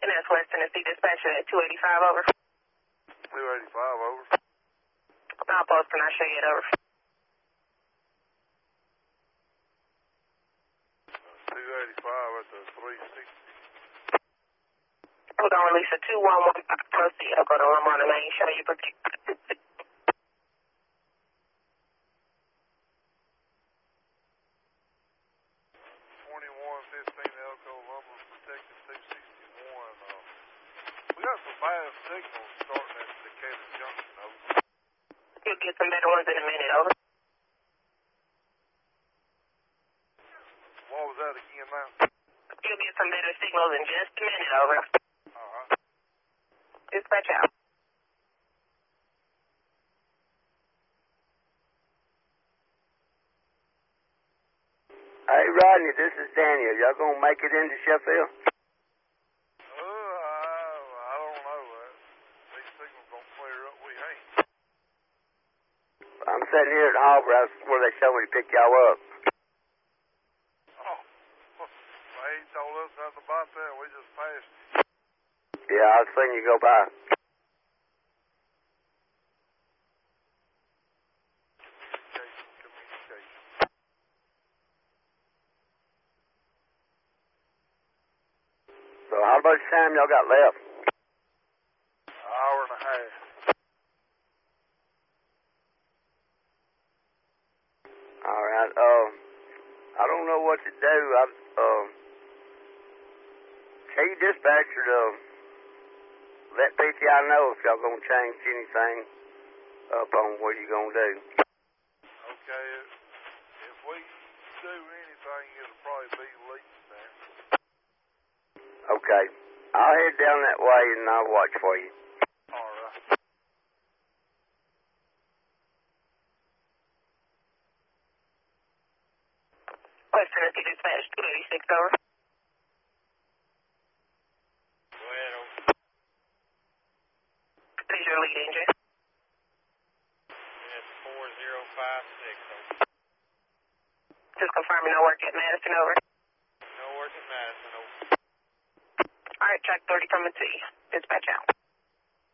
That's West Tennessee Dispatcher at 285, over. 285, over. Outpost, can I show you it, over? 285 at the 360. We're going to release a 211. Proceed. I'll go to Lamar on the main. Show you protect. 2115 Elko Lumber Protected 261. We got some bad signals starting at Decatur Junction, over. You'll get some better ones in a minute, over. What was that again now? You'll get some better signals in just a minute, over. Dispatch out. Hey, Rodney, this is Daniel. Y'all gonna make it into Sheffield? I don't know. These signals gonna clear up. We ain't. I'm sitting here at the harbor. That's where they told me to pick y'all up. Oh, they ain't told us nothing about that. We just passed it. Yeah, I've seen you go by. Communication. So how much time y'all got left? Hour and a half. All right. I don't know what to do. Tell your dispatcher to let PTI know if y'all gonna change anything up on what you gonna do. Okay. If we do anything, it'll probably be leaks there. Okay. I'll head down that way and I'll watch for you. All right. West Tennessee Dispatch 286, over. Go ahead, over. What is your lead engine? It's 4056, over. Just confirming no work at Madison, over. No work at Madison, over. All right, track 30 coming to you. Dispatch out.